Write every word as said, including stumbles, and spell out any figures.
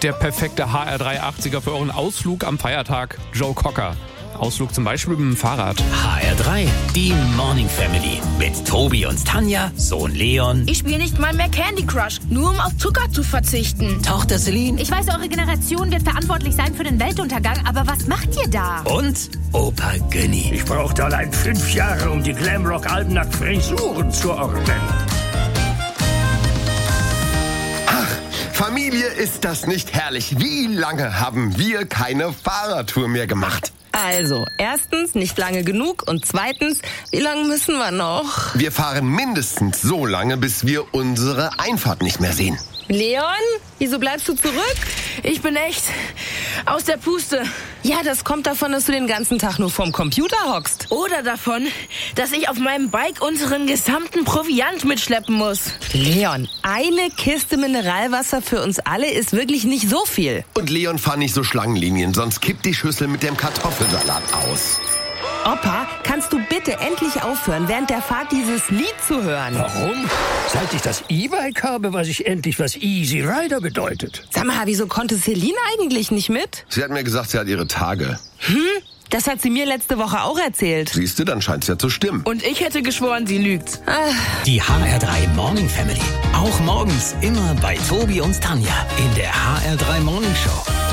Der perfekte H R drei achtziger für euren Ausflug am Feiertag. Joe Cocker. Ausflug zum Beispiel mit dem Fahrrad. H R drei, die Morning Family. Mit Tobi und Tanja, Sohn Leon. Ich spiele nicht mal mehr Candy Crush, nur um auf Zucker zu verzichten. Tochter Celine. Ich weiß, eure Generation wird verantwortlich sein für den Weltuntergang, aber was macht ihr da? Und Opa Günni. Ich brauchte allein fünf Jahre, um die Glamrock-Alben nach Frisuren zu ordnen. Familie, ist das nicht herrlich? Wie lange haben wir keine Fahrradtour mehr gemacht? Also, erstens, nicht lange genug und zweitens, wie lange müssen wir noch? Wir fahren mindestens so lange, bis wir unsere Einfahrt nicht mehr sehen. Leon, wieso bleibst du zurück? Ich bin echt aus der Puste. Ja, das kommt davon, dass du den ganzen Tag nur vorm Computer hockst. Oder davon, dass ich auf meinem Bike unseren gesamten Proviant mitschleppen muss. Leon, eine Kiste Mineralwasser für uns alle ist wirklich nicht so viel. Und Leon, fahr nicht so Schlangenlinien, sonst kippt die Schüssel mit dem Kartoffelsalat aus. Opa, kannst du bitte endlich aufhören, während der Fahrt dieses Lied zu hören? Warum? Seit ich das E-Bike habe, weiß ich endlich, was Easy Rider bedeutet. Sag mal, wieso konnte Celine eigentlich nicht mit? Sie hat mir gesagt, sie hat ihre Tage. Hm? Das hat sie mir letzte Woche auch erzählt. Siehst du, dann scheint's ja zu stimmen. Und ich hätte geschworen, sie lügt. Ah. Die H R drei Morning Family. Auch morgens immer bei Tobi und Tanja in der H R drei Morning Show.